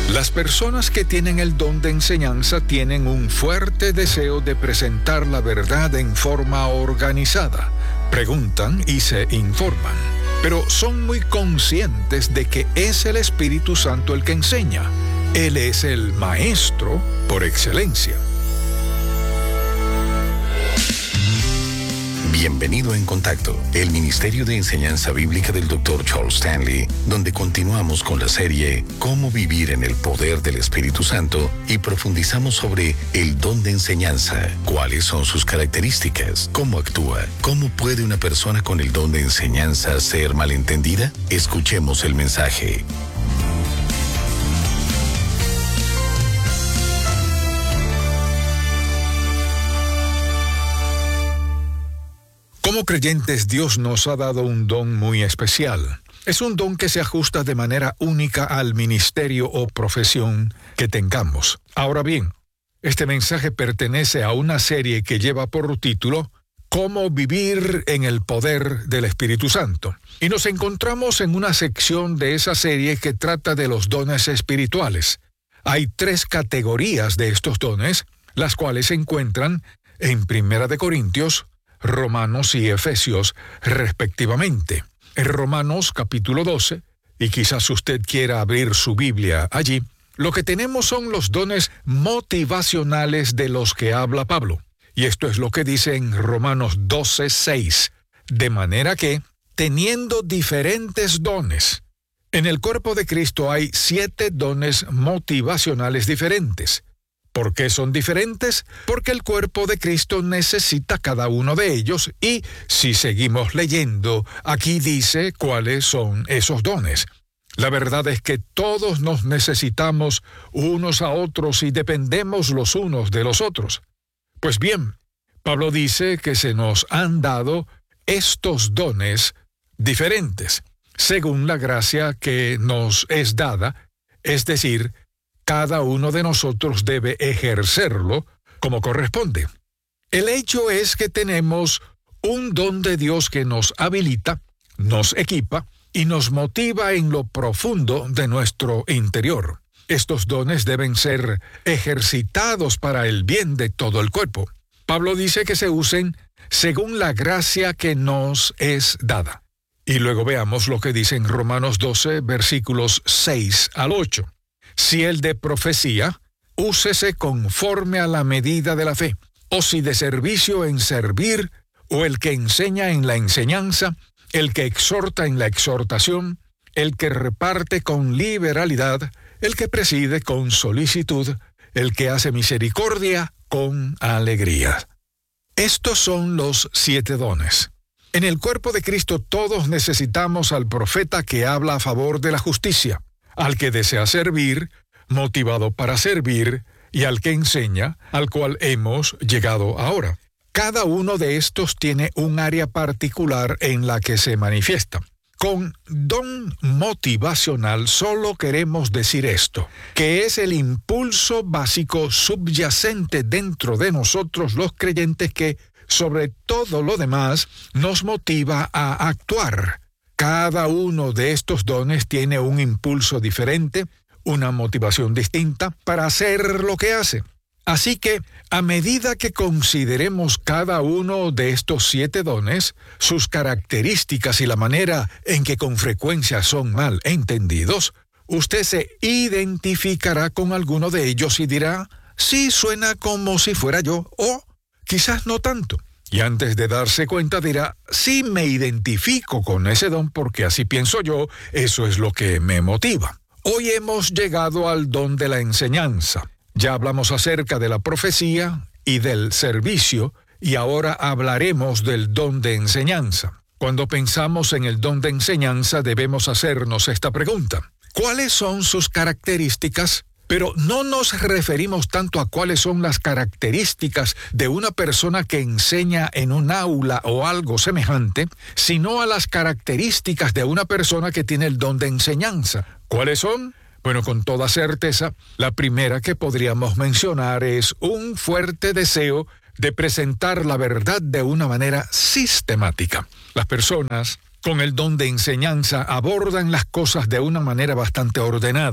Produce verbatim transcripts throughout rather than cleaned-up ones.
Las personas que tienen el don de enseñanza tienen un fuerte deseo de presentar la verdad en forma organizada. Preguntan y se informan, pero son muy conscientes de que es el Espíritu Santo el que enseña. Él es el maestro por excelencia. Bienvenido a En Contacto, el Ministerio de Enseñanza Bíblica del doctor Charles Stanley, donde continuamos con la serie Cómo vivir en el poder del Espíritu Santo y profundizamos sobre el don de enseñanza, cuáles son sus características, cómo actúa, cómo puede una persona con el don de enseñanza ser malentendida. Escuchemos el mensaje. Como creyentes, Dios nos ha dado un don muy especial. Es un don que se ajusta de manera única al ministerio o profesión que tengamos. Ahora bien, este mensaje pertenece a una serie que lleva por título Cómo vivir en el poder del Espíritu Santo. Y nos encontramos en una sección de esa serie que trata de los dones espirituales. Hay tres categorías de estos dones, las cuales se encuentran en Primera de Corintios, Romanos y Efesios, respectivamente. En Romanos capítulo doce, y quizás usted quiera abrir su Biblia allí, lo que tenemos son los dones motivacionales de los que habla Pablo. Y esto es lo que dice en Romanos doce, seis. De manera que, teniendo diferentes dones, en el cuerpo de Cristo hay siete dones motivacionales diferentes. ¿Por qué son diferentes? Porque el cuerpo de Cristo necesita cada uno de ellos y, si seguimos leyendo, aquí dice cuáles son esos dones. La verdad es que todos nos necesitamos unos a otros y dependemos los unos de los otros. Pues bien, Pablo dice que se nos han dado estos dones diferentes, según la gracia que nos es dada, es decir, cada uno de nosotros debe ejercerlo como corresponde. El hecho es que tenemos un don de Dios que nos habilita, nos equipa y nos motiva en lo profundo de nuestro interior. Estos dones deben ser ejercitados para el bien de todo el cuerpo. Pablo dice que se usen según la gracia que nos es dada. Y luego veamos lo que dice en Romanos doce, versículos seis al ocho. Si el de profecía, úsese conforme a la medida de la fe, o si de servicio en servir, o el que enseña en la enseñanza, el que exhorta en la exhortación, el que reparte con liberalidad, el que preside con solicitud, el que hace misericordia con alegría. Estos son los siete dones. En el cuerpo de Cristo todos necesitamos al profeta que habla a favor de la justicia, al que desea servir, motivado para servir, y al que enseña, al cual hemos llegado ahora. Cada uno de estos tiene un área particular en la que se manifiesta. Con don motivacional solo queremos decir esto, que es el impulso básico subyacente dentro de nosotros los creyentes que, sobre todo lo demás, nos motiva a actuar. Cada uno de estos dones tiene un impulso diferente, una motivación distinta para hacer lo que hace. Así que, a medida que consideremos cada uno de estos siete dones, sus características y la manera en que con frecuencia son mal entendidos, usted se identificará con alguno de ellos y dirá, sí, suena como si fuera yo, o quizás no tanto. Y antes de darse cuenta dirá, sí me identifico con ese don porque así pienso yo, eso es lo que me motiva. Hoy hemos llegado al don de la enseñanza. Ya hablamos acerca de la profecía y del servicio, y ahora hablaremos del don de enseñanza. Cuando pensamos en el don de enseñanza debemos hacernos esta pregunta. ¿Cuáles son sus características? Pero no nos referimos tanto a cuáles son las características de una persona que enseña en un aula o algo semejante, sino a las características de una persona que tiene el don de enseñanza. ¿Cuáles son? Bueno, con toda certeza, la primera que podríamos mencionar es un fuerte deseo de presentar la verdad de una manera sistemática. Las personas con el don de enseñanza abordan las cosas de una manera bastante ordenada.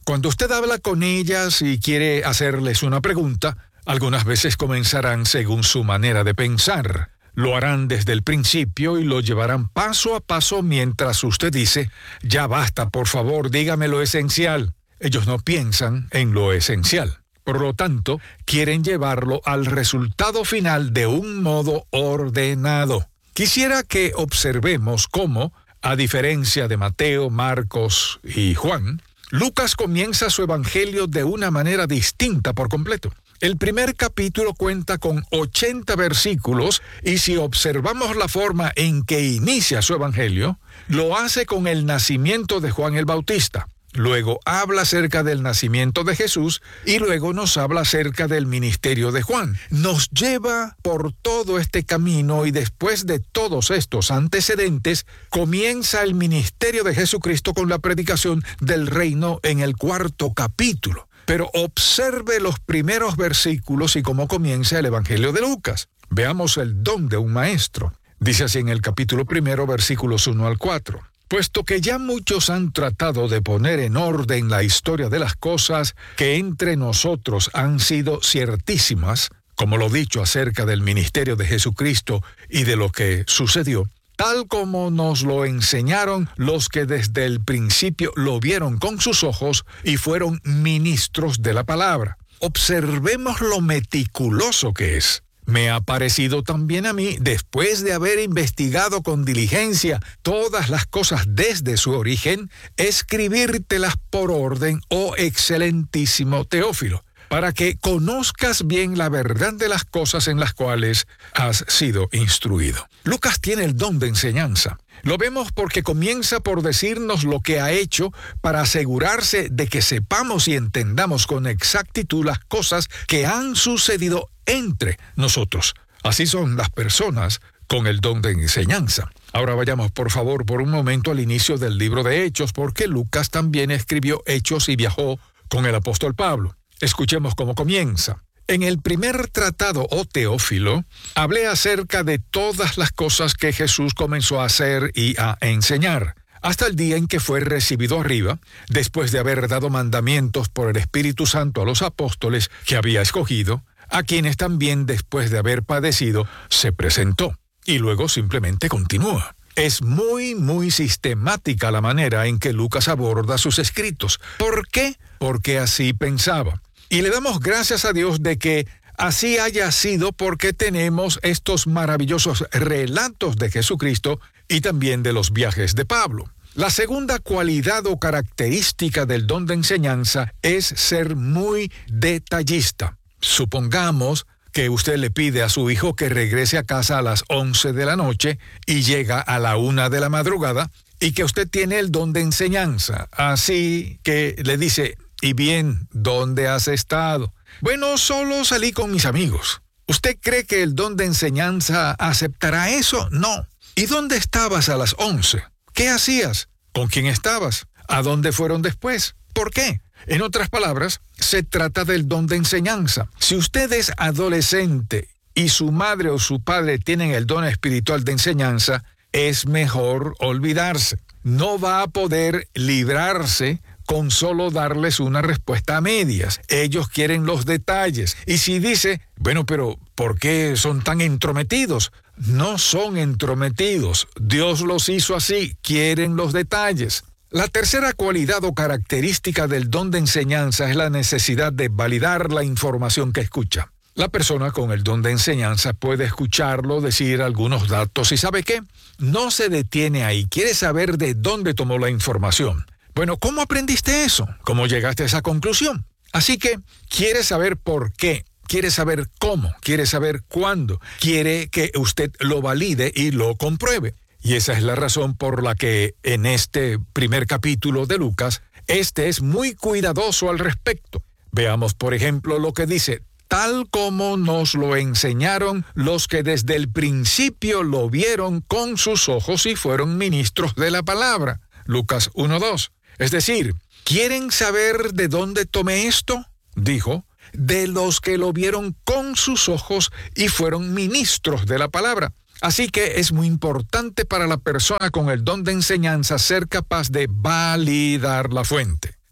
Cuando usted habla con ellas y quiere hacerles una pregunta, algunas veces comenzarán según su manera de pensar. Lo harán desde el principio y lo llevarán paso a paso mientras usted dice, ya basta, por favor, dígame lo esencial. Ellos no piensan en lo esencial. Por lo tanto, quieren llevarlo al resultado final de un modo ordenado. Quisiera que observemos cómo, a diferencia de Mateo, Marcos y Juan, Lucas comienza su evangelio de una manera distinta por completo. El primer capítulo cuenta con ochenta versículos y si observamos la forma en que inicia su evangelio, lo hace con el nacimiento de Juan el Bautista. Luego habla acerca del nacimiento de Jesús y luego nos habla acerca del ministerio de Juan. Nos lleva por todo este camino y después de todos estos antecedentes, comienza el ministerio de Jesucristo con la predicación del reino en el cuarto capítulo. Pero observe los primeros versículos y cómo comienza el Evangelio de Lucas. Veamos el don de un maestro. Dice así en el capítulo primero, versículos uno al cuatro. Puesto que ya muchos han tratado de poner en orden la historia de las cosas que entre nosotros han sido ciertísimas, como lo dicho acerca del ministerio de Jesucristo y de lo que sucedió, tal como nos lo enseñaron los que desde el principio lo vieron con sus ojos y fueron ministros de la palabra. Observemos lo meticuloso que es. Me ha parecido también a mí, después de haber investigado con diligencia todas las cosas desde su origen, escribírtelas por orden, oh excelentísimo Teófilo, para que conozcas bien la verdad de las cosas en las cuales has sido instruido. Lucas tiene el don de enseñanza. Lo vemos porque comienza por decirnos lo que ha hecho para asegurarse de que sepamos y entendamos con exactitud las cosas que han sucedido entre nosotros. Así son las personas con el don de enseñanza. Ahora vayamos por favor por un momento al inicio del libro de Hechos, porque Lucas también escribió Hechos y viajó con el apóstol Pablo. Escuchemos cómo comienza. En el primer tratado, oh Teófilo, hablé acerca de todas las cosas que Jesús comenzó a hacer y a enseñar, hasta el día en que fue recibido arriba, después de haber dado mandamientos por el Espíritu Santo a los apóstoles que había escogido, a quienes también después de haber padecido se presentó. Y luego simplemente continúa. Es muy, muy sistemática la manera en que Lucas aborda sus escritos. ¿Por qué? Porque así pensaba. Y le damos gracias a Dios de que así haya sido, porque tenemos estos maravillosos relatos de Jesucristo y también de los viajes de Pablo. La segunda cualidad o característica del don de enseñanza es ser muy detallista. Supongamos que usted le pide a su hijo que regrese a casa a las once de la noche y llega a la una de la madrugada y que usted tiene el don de enseñanza. Así que le dice, y bien, ¿dónde has estado? Bueno, solo salí con mis amigos. ¿Usted cree que el don de enseñanza aceptará eso? No. ¿Y dónde estabas a las once? ¿Qué hacías? ¿Con quién estabas? ¿A dónde fueron después? ¿Por qué? En otras palabras, se trata del don de enseñanza. Si usted es adolescente y su madre o su padre tienen el don espiritual de enseñanza, es mejor olvidarse. No va a poder librarse con solo darles una respuesta a medias. Ellos quieren los detalles. Y si dice, bueno, pero ¿por qué son tan entrometidos? No son entrometidos. Dios los hizo así. Quieren los detalles. La tercera cualidad o característica del don de enseñanza es la necesidad de validar la información que escucha. La persona con el don de enseñanza puede escucharlo, decir algunos datos y ¿sabe qué? No se detiene ahí. Quiere saber de dónde tomó la información. Bueno, ¿cómo aprendiste eso? ¿Cómo llegaste a esa conclusión? Así que quiere saber por qué, quiere saber cómo, quiere saber cuándo, quiere que usted lo valide y lo compruebe. Y esa es la razón por la que en este primer capítulo de Lucas, este es muy cuidadoso al respecto. Veamos, por ejemplo, lo que dice, tal como nos lo enseñaron los que desde el principio lo vieron con sus ojos y fueron ministros de la palabra. Lucas uno dos. Es decir, ¿quieren saber de dónde tomé esto? Dijo, de los que lo vieron con sus ojos y fueron ministros de la palabra. Así que es muy importante para la persona con el don de enseñanza ser capaz de validar la fuente.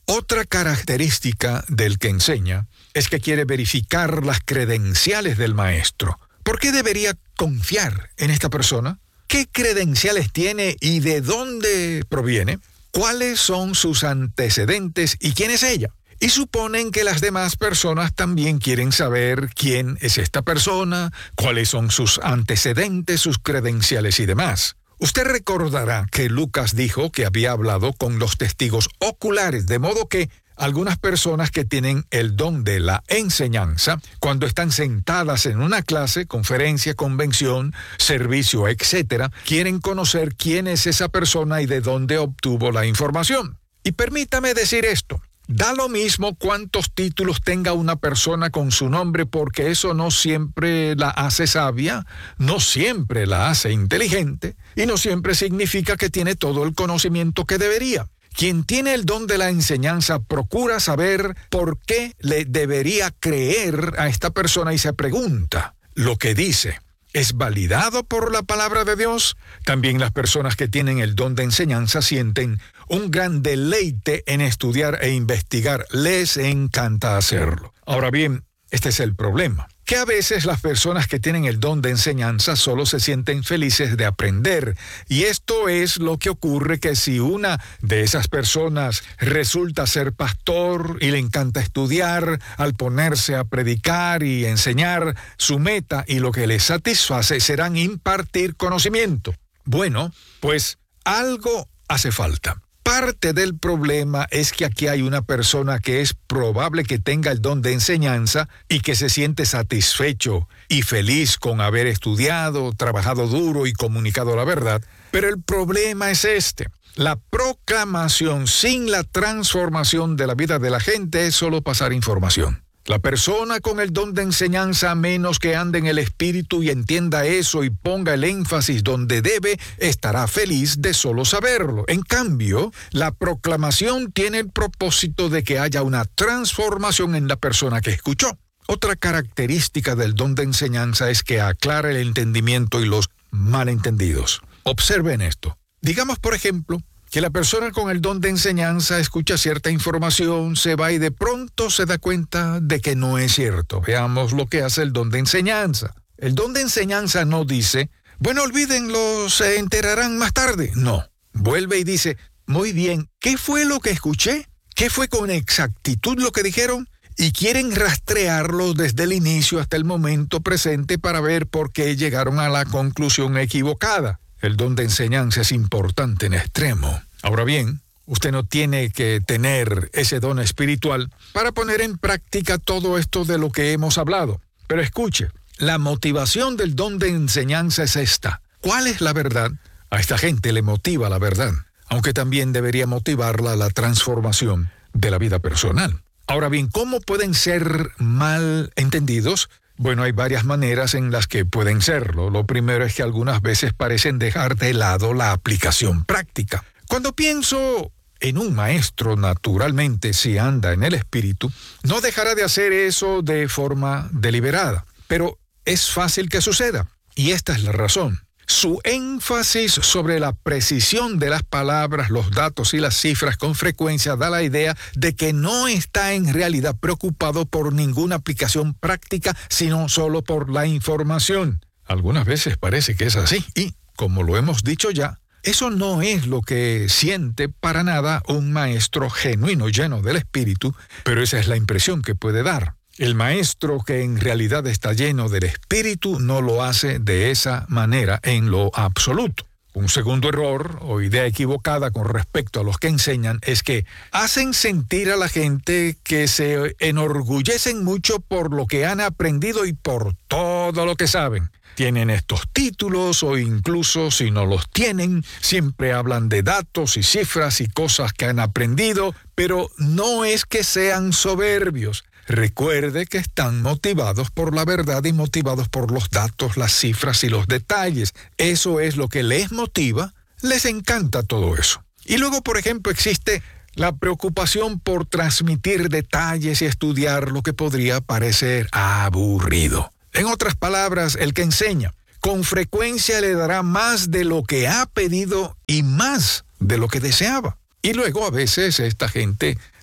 Otra característica del que enseña es que quiere verificar las credenciales del maestro. ¿Por qué debería confiar en esta persona? ¿Qué credenciales tiene y de dónde proviene? ¿Cuáles son sus antecedentes y quién es ella? Y suponen que las demás personas también quieren saber quién es esta persona, cuáles son sus antecedentes, sus credenciales y demás. Usted recordará que Lucas dijo que había hablado con los testigos oculares, de modo que algunas personas que tienen el don de la enseñanza, cuando están sentadas en una clase, conferencia, convención, servicio, etcétera, quieren conocer quién es esa persona y de dónde obtuvo la información. Y permítame decir esto. Da lo mismo cuántos títulos tenga una persona con su nombre, porque eso no siempre la hace sabia, no siempre la hace inteligente y no siempre significa que tiene todo el conocimiento que debería. Quien tiene el don de la enseñanza procura saber por qué le debería creer a esta persona y se pregunta, ¿lo que dice es validado por la palabra de Dios? También las personas que tienen el don de enseñanza sienten un gran deleite en estudiar e investigar. Les encanta hacerlo. Ahora bien, este es el problema, que a veces las personas que tienen el don de enseñanza solo se sienten felices de aprender. Y esto es lo que ocurre, que si una de esas personas resulta ser pastor y le encanta estudiar, al ponerse a predicar y enseñar, su meta y lo que le satisface serán impartir conocimiento. Bueno, pues algo hace falta. Parte del problema es que aquí hay una persona que es probable que tenga el don de enseñanza y que se siente satisfecho y feliz con haber estudiado, trabajado duro y comunicado la verdad. Pero el problema es este. La proclamación sin la transformación de la vida de la gente es solo pasar información. La persona con el don de enseñanza, a menos que ande en el espíritu y entienda eso y ponga el énfasis donde debe, estará feliz de solo saberlo. En cambio, la proclamación tiene el propósito de que haya una transformación en la persona que escuchó. Otra característica del don de enseñanza es que aclara el entendimiento y los malentendidos. Observen esto. Digamos, por ejemplo, que la persona con el don de enseñanza escucha cierta información, se va y de pronto se da cuenta de que no es cierto. Veamos lo que hace el don de enseñanza. El don de enseñanza no dice, bueno, olvídenlo, se enterarán más tarde. No, vuelve y dice, muy bien, ¿qué fue lo que escuché? ¿Qué fue con exactitud lo que dijeron? Y quieren rastrearlo desde el inicio hasta el momento presente para ver por qué llegaron a la conclusión equivocada. El don de enseñanza es importante en extremo. Ahora bien, usted no tiene que tener ese don espiritual para poner en práctica todo esto de lo que hemos hablado. Pero escuche, la motivación del don de enseñanza es esta. ¿Cuál es la verdad? A esta gente le motiva la verdad, aunque también debería motivarla la transformación de la vida personal. Ahora bien, ¿cómo pueden ser mal entendidos? Bueno, hay varias maneras en las que pueden serlo. Lo primero es que algunas veces parecen dejar de lado la aplicación práctica. Cuando pienso en un maestro, naturalmente, si anda en el espíritu, no dejará de hacer eso de forma deliberada. Pero es fácil que suceda, y esta es la razón. Su énfasis sobre la precisión de las palabras, los datos y las cifras con frecuencia da la idea de que no está en realidad preocupado por ninguna aplicación práctica, sino solo por la información. Algunas veces parece que es así, y, como lo hemos dicho ya, eso no es lo que siente para nada un maestro genuino, lleno del espíritu, pero esa es la impresión que puede dar. El maestro que en realidad está lleno del espíritu no lo hace de esa manera en lo absoluto. Un segundo error o idea equivocada con respecto a los que enseñan es que hacen sentir a la gente que se enorgullecen mucho por lo que han aprendido y por todo lo que saben. Tienen estos títulos o incluso si no los tienen, siempre hablan de datos y cifras y cosas que han aprendido, pero no es que sean soberbios. Recuerde que están motivados por la verdad y motivados por los datos, las cifras y los detalles. Eso es lo que les motiva, les encanta todo eso. Y luego, por ejemplo, existe la preocupación por transmitir detalles y estudiar lo que podría parecer aburrido. En otras palabras, el que enseña con frecuencia le dará más de lo que ha pedido y más de lo que deseaba. Y luego a veces esta gente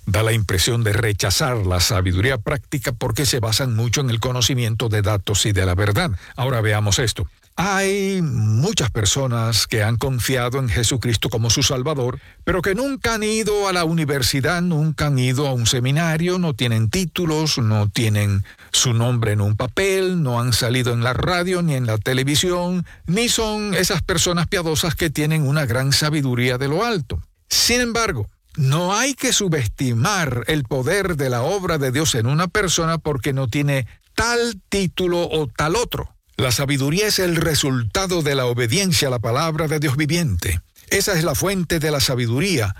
da la impresión de rechazar la sabiduría práctica porque se basan mucho en el conocimiento de datos y de la verdad. Ahora veamos esto. Hay muchas personas que han confiado en Jesucristo como su Salvador, pero que nunca han ido a la universidad, nunca han ido a un seminario, no tienen títulos, no tienen su nombre en un papel, no han salido en la radio ni en la televisión, ni son esas personas piadosas que tienen una gran sabiduría de lo alto. Sin embargo, no hay que subestimar el poder de la obra de Dios en una persona porque no tiene tal título o tal otro. La sabiduría es el resultado de la obediencia a la palabra de Dios viviente. Esa es la fuente de la sabiduría,